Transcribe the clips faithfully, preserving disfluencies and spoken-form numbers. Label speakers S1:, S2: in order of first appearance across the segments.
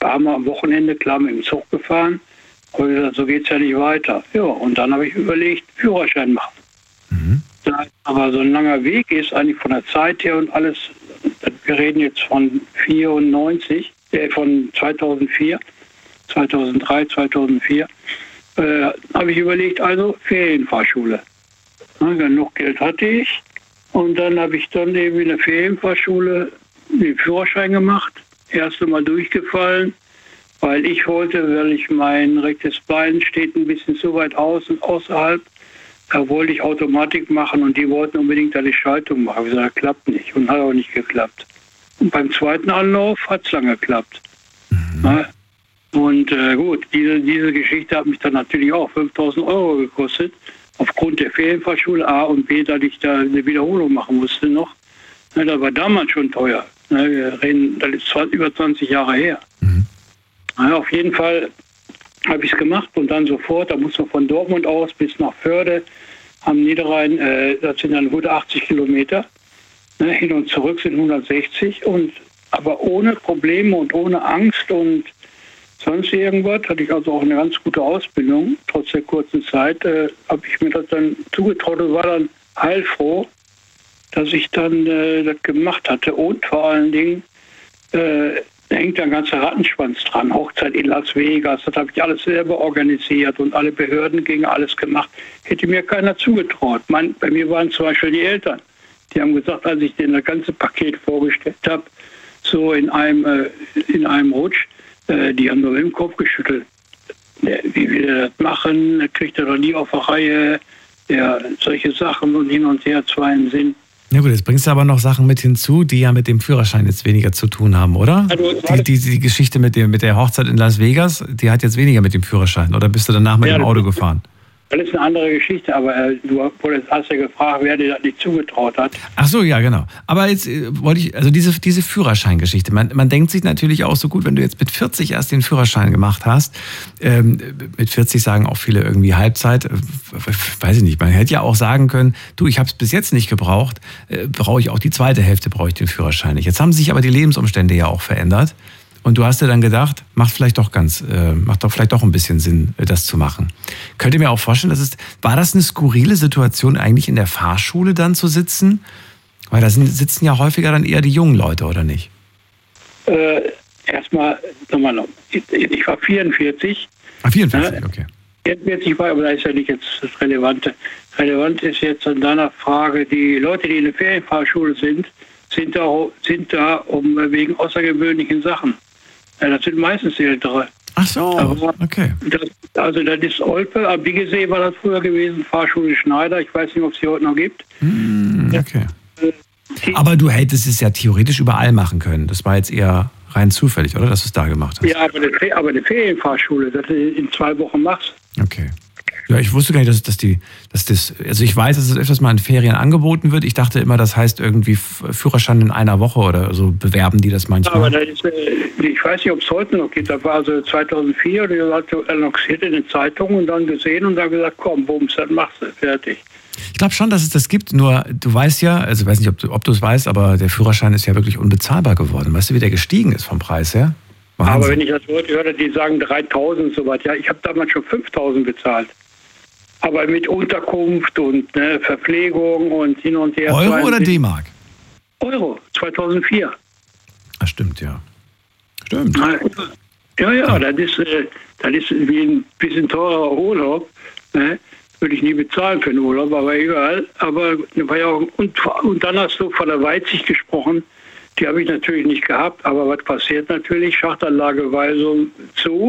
S1: haben wir am Wochenende klar mit dem Zug gefahren. Und ich gesagt, so geht's ja nicht weiter. Ja, und dann habe ich überlegt, Führerschein machen. Mhm. Da aber so ein langer Weg ist, eigentlich von der Zeit her und alles, wir reden jetzt von vierundneunzig, äh, von zweitausendvier, zweitausenddrei, zweitausendvier, äh, habe ich überlegt, also Ferienfahrschule. Ja, genug Geld hatte ich. Und dann habe ich dann eben in der Ferienfahrschule den Führerschein gemacht. Erste Mal durchgefallen, weil ich wollte, weil ich mein rechtes Bein steht ein bisschen zu weit außen, außerhalb. Da wollte ich Automatik machen und die wollten unbedingt eine Schaltung machen. Ich gesagt, das klappt nicht und hat auch nicht geklappt. Und beim zweiten Anlauf hat es lange geklappt. Mhm. Ja, und äh, gut, diese, diese Geschichte hat mich dann natürlich auch fünftausend Euro gekostet. Aufgrund der Ferienfahrschule A und B, dass ich da eine Wiederholung machen musste noch. Ja, das war damals schon teuer. Ja, wir reden, das ist über zwanzig Jahre her. Mhm. Ja, auf jeden Fall habe ich es gemacht und dann sofort, da muss man von Dortmund aus bis nach Förde am Niederrhein, äh, das sind dann gute achtzig Kilometer. Ne, hin und zurück sind hundertsechzig, und aber ohne Probleme und ohne Angst und sonst irgendwas. Hatte ich also auch eine ganz gute Ausbildung. Trotz der kurzen Zeit äh, habe ich mir das dann zugetraut und war dann heilfroh, dass ich dann äh, das gemacht hatte. Und vor allen Dingen äh, da hängt ein ganzer Rattenschwanz dran. Hochzeit in Las Vegas, das habe ich alles selber organisiert und alle Behörden gegen alles gemacht. Hätte mir keiner zugetraut. Mein, bei mir waren zum Beispiel die Eltern. Die haben gesagt, als ich denen das ganze Paket vorgestellt habe, so in einem, äh, in einem Rutsch, äh, die haben nur mit dem Kopf geschüttelt. Der, wie wir das machen, das kriegt er doch nie auf der Reihe. Ja, solche Sachen und hin und her zwar im Sinn.
S2: Ja gut, jetzt bringst du aber noch Sachen mit hinzu, die ja mit dem Führerschein jetzt weniger zu tun haben, oder? Also, die, die, die Geschichte mit, dem, mit der Hochzeit in Las Vegas, die hat jetzt weniger mit dem Führerschein. Oder bist du danach mit ja, dem Auto gefahren?
S1: Das ist eine andere Geschichte, aber äh, du hast ja gefragt, wer dir das nicht zugetraut hat.
S2: Ach so, ja, genau. Aber jetzt äh, wollte ich, also diese, diese Führerscheingeschichte, man, man denkt sich natürlich auch so gut, wenn du jetzt mit vierzig erst den Führerschein gemacht hast, ähm, mit vierzig sagen auch viele irgendwie Halbzeit, äh, weiß ich nicht, man hätte ja auch sagen können, du, ich habe es bis jetzt nicht gebraucht, äh, brauche ich auch die zweite Hälfte, brauche ich den Führerschein nicht. Jetzt haben sich aber die Lebensumstände ja auch verändert. Und du hast dir dann gedacht, macht vielleicht doch ganz, äh, macht doch vielleicht doch ein bisschen Sinn, das zu machen. Könnt ihr mir auch vorstellen, dass es, war das eine skurrile Situation, eigentlich in der Fahrschule dann zu sitzen? Weil da sind, sitzen ja häufiger dann eher die jungen Leute, oder nicht?
S1: Äh, erstmal, nochmal noch. Ich, ich war vierundvierzig.
S2: Ah, vierundvierzig, ja, okay.
S1: vierundvierzig war, aber das ist ja nicht jetzt das Relevante. Relevant ist jetzt an deiner Frage, die Leute, die in der Ferienfahrschule sind, sind da, sind da um wegen außergewöhnlichen Sachen. Ja, das sind meistens Ältere.
S2: Ach so, aber okay.
S1: Das, also das ist Olpe, am Biegesee war das früher gewesen, Fahrschule Schneider. Ich weiß nicht, ob es sie heute noch gibt.
S2: Mm, okay. Aber du hättest es ja theoretisch überall machen können. Das war jetzt eher rein zufällig, oder? Dass du es da gemacht hast.
S1: Ja, aber eine, aber eine Ferienfahrschule, dass du in zwei Wochen machst.
S2: Okay. Ja, ich wusste gar nicht, dass, dass die, dass das, also ich weiß, dass es öfters mal in Ferien angeboten wird. Ich dachte immer, das heißt irgendwie Führerschein in einer Woche oder so, bewerben die das manchmal.
S1: Aber das ist, ich weiß nicht, ob es heute noch gibt. Das war also zweitausendvier, die hat annonciert in den Zeitungen und dann gesehen und dann gesagt, komm, bums, das machst du, fertig.
S2: Ich glaube schon, dass es das gibt, nur du weißt ja, also ich weiß nicht, ob du, ob du es weißt, aber der Führerschein ist ja wirklich unbezahlbar geworden. Weißt du, wie der gestiegen ist vom Preis her? Wahnsinn.
S1: Aber wenn ich das heute höre, die sagen dreitausend und so was. Ja, ich habe damals schon fünftausend bezahlt. Aber mit Unterkunft und ne, Verpflegung und hin und her.
S2: Euro oder D-Mark?
S1: Euro, zweitausendvier.
S2: Das stimmt, ja. Stimmt.
S1: Ja, ja, das ist, äh, das ist wie ein bisschen teurer Urlaub. Ne? Würde ich nie bezahlen für einen Urlaub, aber egal. Aber war ja auch, und, und dann hast du von der Weitsicht gesprochen. Die habe ich natürlich nicht gehabt. Aber was passiert natürlich? Schachtanlageweisung zu.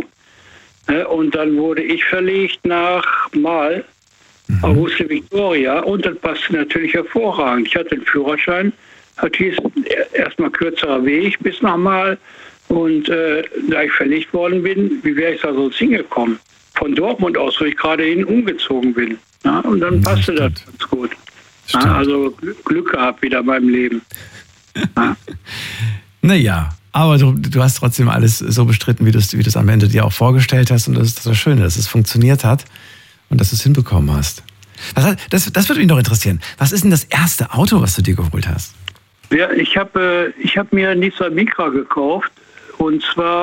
S1: Und dann wurde ich verlegt nach Mal, mhm. Auguste Victoria, und das passte natürlich hervorragend. Ich hatte einen Führerschein, hat hieß erstmal kürzerer Weg bis nach Mal, und äh, da ich verlegt worden bin, wie wäre ich da sonst hingekommen? Von Dortmund aus, wo ich gerade hin umgezogen bin. Ja, und dann passte das, das ganz gut. Ja, also Glück gehabt wieder beim Leben. Ja.
S2: Naja. Aber du, du hast trotzdem alles so bestritten, wie du es wie du es am Ende dir auch vorgestellt hast. Und das ist das Schöne, dass es funktioniert hat und dass du es hinbekommen hast. Was, das, das würde mich noch interessieren. Was ist denn das erste Auto, was du dir geholt hast?
S1: Ja, ich habe ich hab mir Nissan Micra gekauft. Und zwar